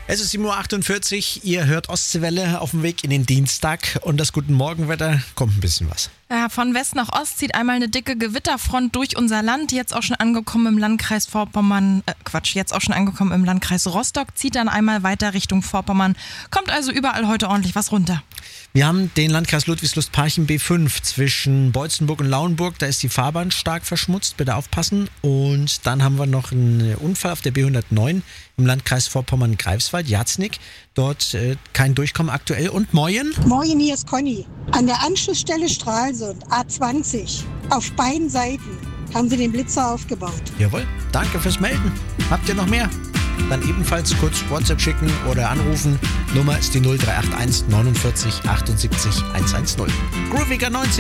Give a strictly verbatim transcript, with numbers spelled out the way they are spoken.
Es ist sieben Uhr achtundvierzig, ihr hört Ostseewelle auf dem Weg in den Dienstag und das Guten Morgenwetter kommt ein bisschen was. Ja, von West nach Ost zieht einmal eine dicke Gewitterfront durch unser Land, jetzt auch schon angekommen im Landkreis Vorpommern, äh, Quatsch, jetzt auch schon angekommen im Landkreis Rostock, zieht dann einmal weiter Richtung Vorpommern, kommt also überall heute ordentlich was runter. Wir haben den Landkreis Ludwigslust-Parchim B fünf zwischen Beutzenburg und Lauenburg, da ist die Fahrbahn stark verschmutzt, bitte aufpassen. Und dann haben wir noch einen Unfall auf der B hundertneun im Landkreis Vorpommern-Greifswald, Jatznik, dort äh, kein Durchkommen aktuell. Und Moin? Moin, hier ist Conny. An der Anschlussstelle Stralsund, A zwanzig, auf beiden Seiten haben sie den Blitzer aufgebaut. Jawohl, danke fürs Melden. Habt ihr noch mehr? Dann ebenfalls kurz WhatsApp schicken oder anrufen. Nummer ist die null drei acht eins neunundvierzig achtundsiebzig hundertzehn. Grooviger neunzehn.